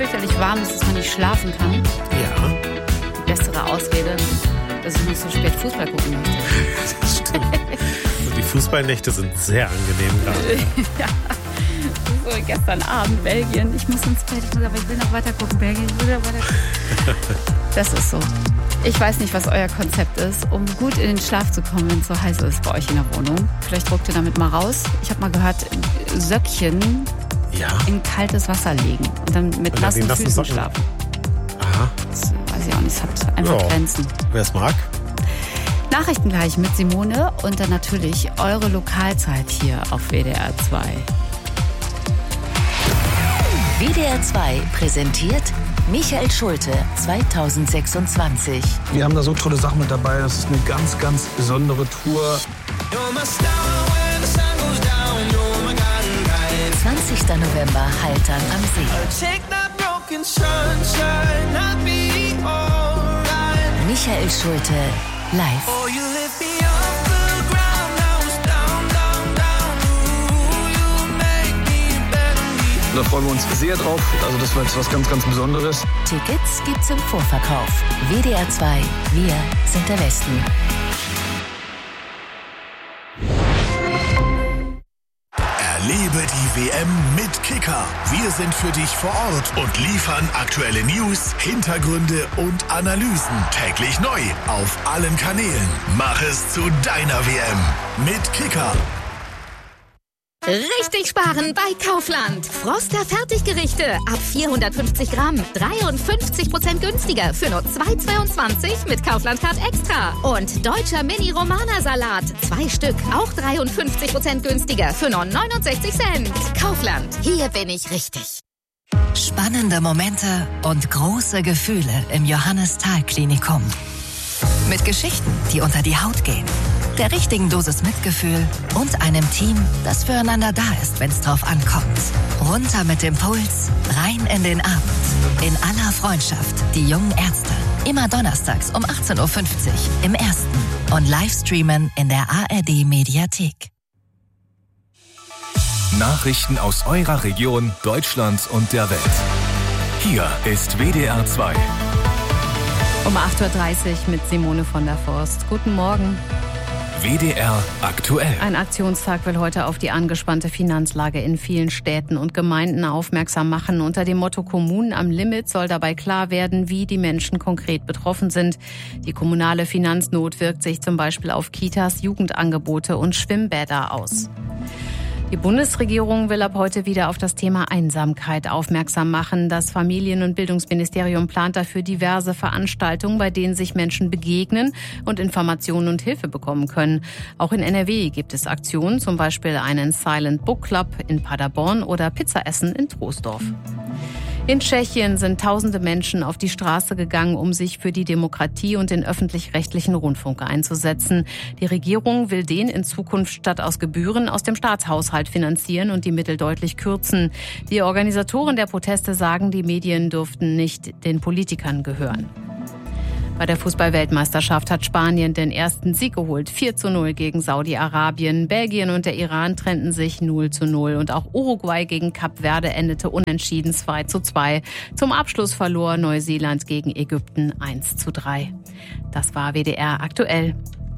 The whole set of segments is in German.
fürchterlich warm ist, dass man nicht schlafen kann. Ja. Die bessere Ausrede, dass ich nicht so spät Fußball gucken möchte. Das stimmt. Und die Fußballnächte sind sehr angenehm gerade. Ja. So, gestern Abend Belgien. Ich muss ins Bett, aber ich will noch weiter gucken. Belgien, ich will noch weiter gucken. Das ist so. Ich weiß nicht, was euer Konzept ist, um gut in den Schlaf zu kommen, wenn es so heiß ist bei euch in der Wohnung. Vielleicht ruckt ihr damit mal raus. Ich habe mal gehört, Söckchen in kaltes Wasser legen und dann mit nassen Füßen schlafen. Aha. Das weiß ich auch nicht, es hat einfach Grenzen. Wer es mag. Nachrichten gleich mit Simone und dann natürlich eure Lokalzeit hier auf WDR 2. WDR 2 präsentiert Michael Schulte 2026. Wir haben da so tolle Sachen mit dabei. Das ist eine ganz, ganz besondere Tour. 20. November, Haltern am See. Michael Schulte live. Da freuen wir uns sehr drauf. Also das wird was ganz, ganz Besonderes. Tickets gibt's im Vorverkauf. WDR 2, wir sind der Westen. Erlebe die WM mit Kicker. Wir sind für dich vor Ort und liefern aktuelle News, Hintergründe und Analysen. Täglich neu auf allen Kanälen. Mach es zu deiner WM mit Kicker. Richtig sparen bei Kaufland. Froster Fertiggerichte ab 450 Gramm. 53% günstiger für nur 2,22 mit Kaufland Card Extra. Und deutscher Mini-Romana-Salat. 2 Stück, auch 53% günstiger für nur 69 Cent. Kaufland, hier bin ich richtig. Spannende Momente und große Gefühle im Johannes-Thal-Klinikum. Mit Geschichten, die unter die Haut gehen. Der richtigen Dosis Mitgefühl und einem Team, das füreinander da ist, wenn es drauf ankommt. Runter mit dem Puls, rein in den Abend. In aller Freundschaft, die jungen Ärzte. Immer donnerstags um 18.50 Uhr im Ersten und Livestreamen in der ARD-Mediathek. Nachrichten aus eurer Region, Deutschlands und der Welt. Hier ist WDR 2. Um 8.30 Uhr mit Simone von der Forst. Guten Morgen. WDR aktuell. Ein Aktionstag will heute auf die angespannte Finanzlage in vielen Städten und Gemeinden aufmerksam machen. Unter dem Motto Kommunen am Limit soll dabei klar werden, wie die Menschen konkret betroffen sind. Die kommunale Finanznot wirkt sich zum Beispiel auf Kitas, Jugendangebote und Schwimmbäder aus. Die Bundesregierung will ab heute wieder auf das Thema Einsamkeit aufmerksam machen. Das Familien- und Bildungsministerium plant dafür diverse Veranstaltungen, bei denen sich Menschen begegnen und Informationen und Hilfe bekommen können. Auch in NRW gibt es Aktionen, zum Beispiel einen Silent Book Club in Paderborn oder Pizzaessen in Troisdorf. In Tschechien sind tausende Menschen auf die Straße gegangen, um sich für die Demokratie und den öffentlich-rechtlichen Rundfunk einzusetzen. Die Regierung will den in Zukunft statt aus Gebühren aus dem Staatshaushalt finanzieren und die Mittel deutlich kürzen. Die Organisatoren der Proteste sagen, die Medien dürften nicht den Politikern gehören. Bei der Fußball-Weltmeisterschaft hat Spanien den ersten Sieg geholt. 4:0 gegen Saudi-Arabien. Belgien und der Iran trennten sich 0:0. Und auch Uruguay gegen Kap Verde endete unentschieden 2:2. Zum Abschluss verlor Neuseeland gegen Ägypten 1:3. Das war WDR aktuell.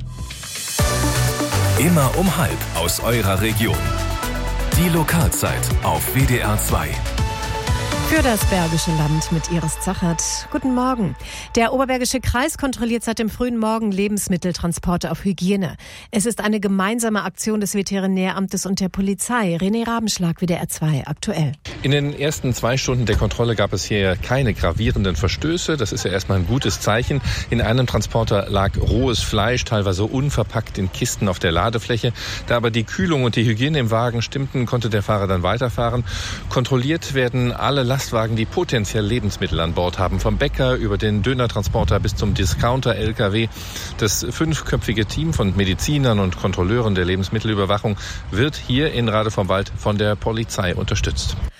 Immer um 12:30 aus eurer Region. Die Lokalzeit auf WDR 2. Für das Bergische Land mit Iris Zachert. Guten Morgen. Der Oberbergische Kreis kontrolliert seit dem frühen Morgen Lebensmitteltransporte auf Hygiene. Es ist eine gemeinsame Aktion des Veterinäramtes und der Polizei. René Rabenschlag, WDR 2 aktuell. In den ersten 2 Stunden der Kontrolle gab es hier keine gravierenden Verstöße. Das ist ja erstmal ein gutes Zeichen. In einem Transporter lag rohes Fleisch, teilweise unverpackt in Kisten auf der Ladefläche. Da aber die Kühlung und die Hygiene im Wagen stimmten, konnte der Fahrer dann weiterfahren. Kontrolliert werden alle Lastwagen, die potenziell Lebensmittel an Bord haben. Vom Bäcker über den Dönertransporter bis zum Discounter-LKW. Das 5-köpfige Team von Medizinern und Kontrolleuren der Lebensmittelüberwachung wird hier in Rade vom Wald von der Polizei unterstützt.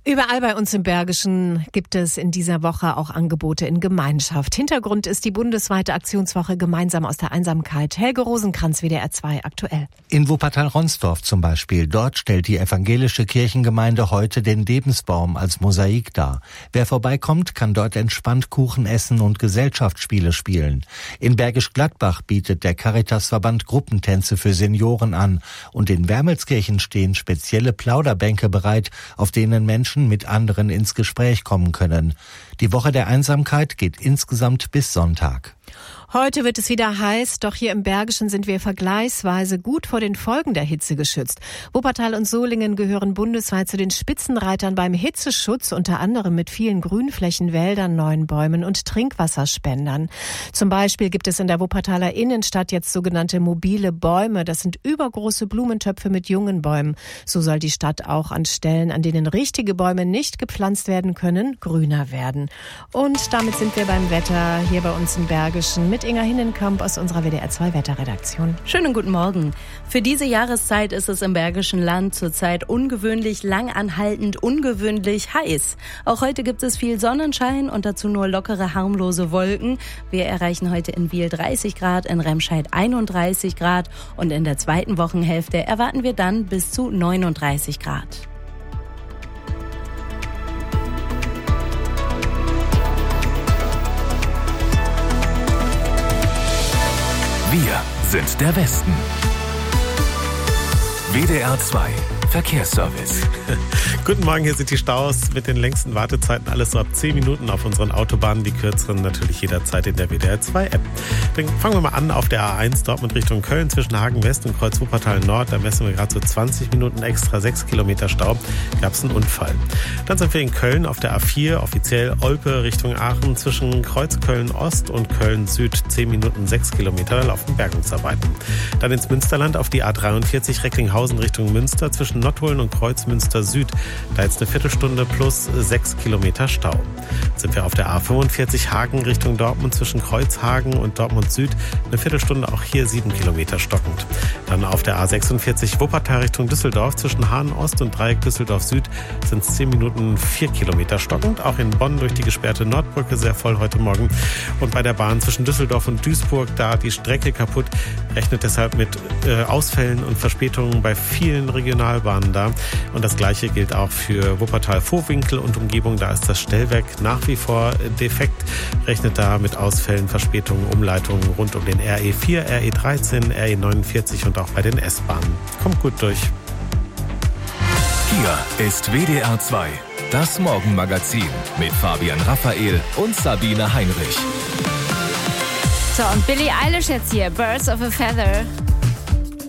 Überall bei uns im Bergischen gibt es in dieser Woche auch Angebote in Gemeinschaft. Hintergrund ist die bundesweite Aktionswoche Gemeinsam aus der Einsamkeit. Helge Rosenkranz, WDR 2 aktuell. In Wuppertal-Ronsdorf zum Beispiel. Dort stellt die evangelische Kirchengemeinde heute den Lebensbaum als Mosaik dar. Wer vorbeikommt, kann dort entspannt Kuchen essen und Gesellschaftsspiele spielen. In Bergisch Gladbach bietet der Caritasverband Gruppentänze für Senioren an. Und in Wermelskirchen stehen spezielle Plauderbänke bereit, auf denen Menschen mit anderen ins Gespräch kommen können. Die Woche der Einsamkeit geht insgesamt bis Sonntag. Heute wird es wieder heiß, doch hier im Bergischen sind wir vergleichsweise gut vor den Folgen der Hitze geschützt. Wuppertal und Solingen gehören bundesweit zu den Spitzenreitern beim Hitzeschutz, unter anderem mit vielen Grünflächen, Wäldern, neuen Bäumen und Trinkwasserspendern. Zum Beispiel gibt es in der Wuppertaler Innenstadt jetzt sogenannte mobile Bäume. Das sind übergroße Blumentöpfe mit jungen Bäumen. So soll die Stadt auch an Stellen, an denen richtige Bäume nicht gepflanzt werden können, grüner werden. Und damit sind wir beim Wetter hier bei uns im Bergischen mit Inga Hinnenkamp aus unserer WDR 2 Wetterredaktion. Schönen guten Morgen. Für diese Jahreszeit ist es im Bergischen Land zurzeit ungewöhnlich langanhaltend, ungewöhnlich heiß. Auch heute gibt es viel Sonnenschein und dazu nur lockere, harmlose Wolken. Wir erreichen heute in Biel 30 Grad, in Remscheid 31 Grad und in der zweiten Wochenhälfte erwarten wir dann bis zu 39 Grad. Wir sind der Westen. WDR 2 Verkehrsservice. Guten Morgen, hier sind die Staus mit den längsten Wartezeiten. Alles so ab 10 Minuten auf unseren Autobahnen, die kürzeren natürlich jederzeit in der WDR 2 App. Dann fangen wir mal an auf der A1 Dortmund Richtung Köln zwischen Hagen West und Kreuz Wuppertal Nord. Da messen wir gerade so 20 Minuten extra, 6 Kilometer Stau. Gab es einen Unfall. Dann sind wir in Köln auf der A4, offiziell Olpe Richtung Aachen zwischen Kreuz Köln Ost und Köln Süd 10 Minuten, 6 Kilometer. Da laufen Bergungsarbeiten. Dann ins Münsterland auf die A43 Recklinghausen Richtung Münster zwischen Nottuln und Kreuzmünster Süd. Da jetzt eine Viertelstunde plus 6 Kilometer Stau. Sind wir auf der A45 Hagen Richtung Dortmund zwischen Kreuzhagen und Dortmund Süd. Eine Viertelstunde, auch hier 7 Kilometer stockend. Dann auf der A46 Wuppertal Richtung Düsseldorf zwischen Hahn Ost und Dreieck Düsseldorf Süd sind es 10 Minuten 4 Kilometer stockend. Auch in Bonn durch die gesperrte Nordbrücke sehr voll heute Morgen. Und bei der Bahn zwischen Düsseldorf und Duisburg, da die Strecke kaputt, rechnet deshalb mit Ausfällen und Verspätungen bei vielen Regionalbahnen da. Und das Gleiche gilt auch für Wuppertal-Vohwinkel und Umgebung. Da ist das Stellwerk nach wie vor defekt. Rechnet da mit Ausfällen, Verspätungen, Umleitungen rund um den RE4, RE13, RE49 und auch bei den S-Bahnen. Kommt gut durch. Hier ist WDR 2, das Morgenmagazin mit Fabian Raphael und Sabine Heinrich. So, und Billie Eilish jetzt hier, Birds of a Feather.